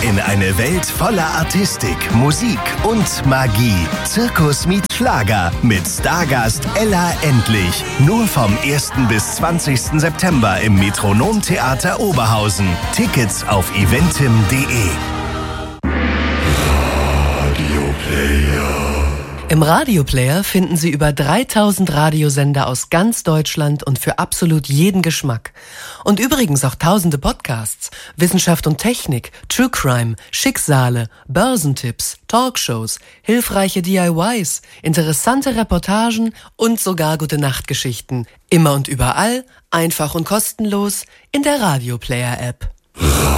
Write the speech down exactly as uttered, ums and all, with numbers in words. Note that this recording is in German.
in eine Welt voller Artistik, Musik und Magie. Zirkus meets Schlager mit Stargast Ella Endlich. Nur vom ersten bis zwanzigsten September im Metronomtheater Oberhausen. Tickets auf eventim punkt de. Im Radioplayer finden Sie über dreitausend Radiosender aus ganz Deutschland und für absolut jeden Geschmack. Und übrigens auch tausende Podcasts, Wissenschaft und Technik, True Crime, Schicksale, Börsentipps, Talkshows, hilfreiche D I Ys, interessante Reportagen und sogar Gute-Nacht-Geschichten. Immer und überall, einfach und kostenlos in der Radioplayer-App.